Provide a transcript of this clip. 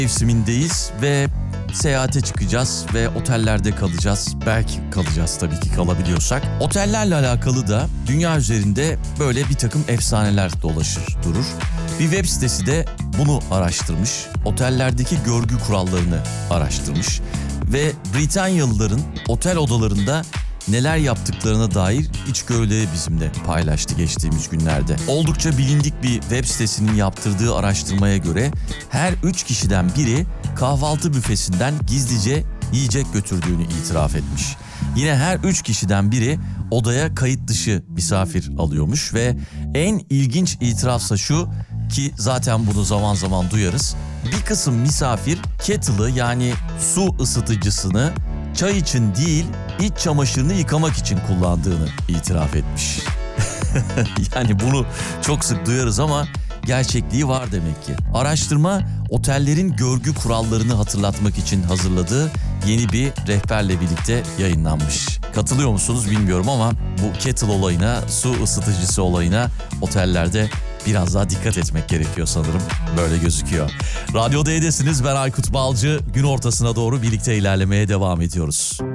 mevsimindeyiz ve seyahate çıkacağız ve otellerde kalacağız. Belki kalacağız, tabii ki kalabiliyorsak. Otellerle alakalı da dünya üzerinde böyle bir takım efsaneler dolaşır durur. Bir web sitesi de bunu araştırmış. Otellerdeki görgü kurallarını araştırmış. Ve Britanyalıların otel odalarında neler yaptıklarına dair içgörüleri bizimle paylaştı geçtiğimiz günlerde. Oldukça bilindik bir web sitesinin yaptırdığı araştırmaya göre her 3 kişiden biri kahvaltı büfesinden gizlice yiyecek götürdüğünü itiraf etmiş. Yine her 3 kişiden biri odaya kayıt dışı misafir alıyormuş ve en ilginç itirafsa şu ki zaten bunu zaman zaman duyarız. Bir kısım misafir kettle'ı yani su ısıtıcısını çay için değil, iç çamaşırını yıkamak için kullandığını itiraf etmiş. Yani bunu çok sık duyarız ama gerçekliği var demek ki. Araştırma otellerin görgü kurallarını hatırlatmak için hazırladığı yeni bir rehberle birlikte yayınlanmış. Katılıyor musunuz bilmiyorum ama bu kettle olayına, su ısıtıcısı olayına otellerde biraz daha dikkat etmek gerekiyor sanırım. Böyle gözüküyor. Radyo D'desiniz, ben Aykut Balcı. Gün ortasına doğru birlikte ilerlemeye devam ediyoruz.